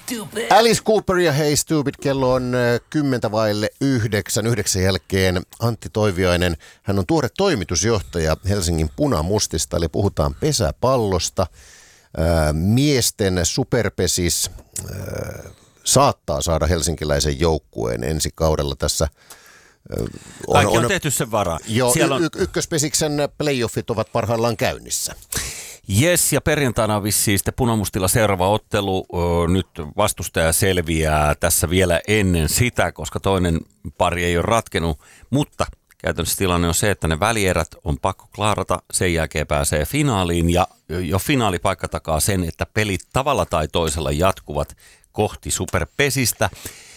stupid. Alice Cooper ja Hey Stupid, kello on 9:10 jälkeen. Antti Toiviainen, hän on tuore toimitusjohtaja Helsingin Punamustista, eli puhutaan pesäpallosta. Miesten superpesis saattaa saada helsinkiläisen joukkueen ensi kaudella tässä. Kaikki on tehty sen varaa. Joo, ykköspesiksen playoffit ovat parhaillaan käynnissä. Jes, ja perjantaina on vissiin sitten Punamustilla seuraava ottelu. Nyt vastustaja selviää tässä vielä ennen sitä, koska toinen pari ei ole ratkenut. Mutta käytännössä tilanne on se, että ne välierät on pakko klaarata. Sen jälkeen pääsee finaaliin ja jo finaalipaikka takaa sen, että pelit tavalla tai toisella jatkuvat kohti superpesistä.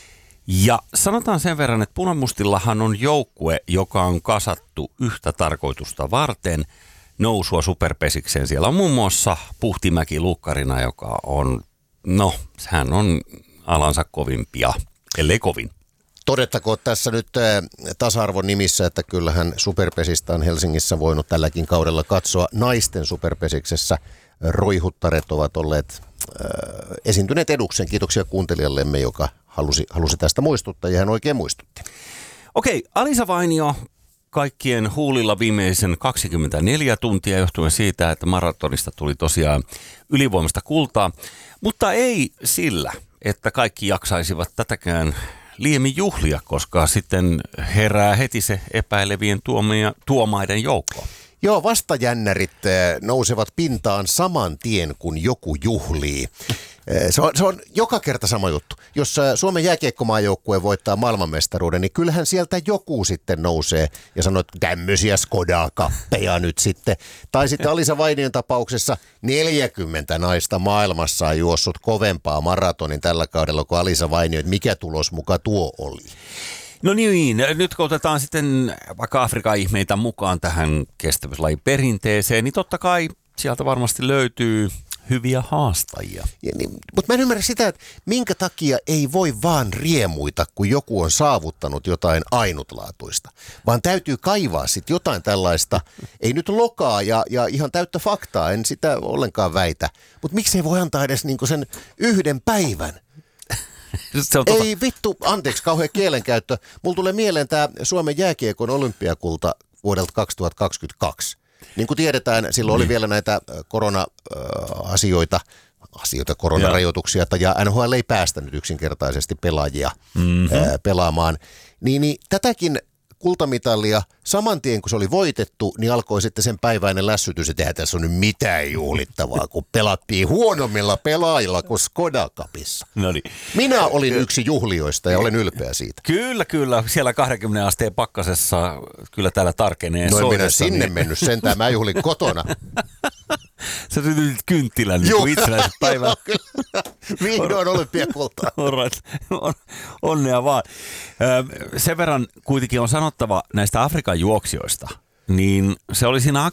Ja sanotaan sen verran, että Punamustillahan on joukkue, joka on kasattu yhtä tarkoitusta varten, nousua superpesikseen. Siellä on muun muassa Puhtimäki luukkarina, joka on, hän on alansa kovimpia, ellei kovin. Todettakoon tässä nyt tasa-arvon nimissä, että kyllähän superpesistä on Helsingissä voinut tälläkin kaudella katsoa. Naisten superpesiksessä roihuttaret ovat olleet esiintyneet eduksen. Kiitoksia kuuntelijallemme, joka halusi tästä muistuttaa, ja hän oikein muistutti. Okei, Alisa Vainio kaikkien huulilla viimeisen 24 tuntia johtuen siitä, että maratonista tuli tosiaan ylivoimasta kultaa, mutta ei sillä, että kaikki jaksaisivat tätäkään liiemmin juhlia, koska sitten herää heti se epäilevien tuomaiden joukko. Joo, vastajännärit nousevat pintaan saman tien, kun joku juhlii. Se on joka kerta sama juttu. Jos Suomen jääkiekkomaajoukkue voittaa maailmanmestaruuden, niin kyllähän sieltä joku sitten nousee ja sanoo, että tämmöisiä Skoda-kappeja nyt sitten. Tai sitten Alisa Vainion tapauksessa 40 naista maailmassa on juossut kovempaa maratonin tällä kaudella kuin Alisa Vainio, että mikä tulos muka tuo oli. No niin, nyt kun otetaan sitten vaikka Afrikan ihmeitä mukaan tähän kestävyyslajin perinteeseen, niin totta kai sieltä varmasti löytyy hyviä haastajia. Mutta mä en ymmärrä sitä, että minkä takia ei voi vaan riemuita, kun joku on saavuttanut jotain ainutlaatuista, vaan täytyy kaivaa sitten jotain tällaista, ei nyt lokaa ja ihan täyttä faktaa, en sitä ollenkaan väitä, mutta miksi ei voi antaa edes niinku sen yhden päivän? Ei vittu, anteeksi, kauhean kielenkäyttö. Mulla tulee mieleen tämä Suomen jääkiekon olympiakulta vuodelta 2022. Niin kuin tiedetään, silloin oli vielä näitä korona-asioita, koronarajoituksia, ja NHL ei päästänyt yksinkertaisesti pelaajia pelaamaan. Niin tätäkin kultamitalia saman tien, kun se oli voitettu, niin alkoi sitten sen päiväinen lässytys, että eihän tässä on nyt mitään juhlittavaa, kun pelattiin huonommilla pelaajilla kuin Skoda-kapissa. Noniin. Minä olin yksi juhlijoista ja olen ylpeä siitä. Kyllä. Siellä 20 asteen pakkasessa kyllä täällä tarkenee soidessa. No en minä sinne mennyt sentään, mä juhlin kotona. Sä sytytit kynttilän niin kuin itsenäiset päivän. Vihdoin olympiakultaa. Onnea vaan. Sen verran kuitenkin on sanottava näistä Afrikan juoksijoista, niin se oli siinä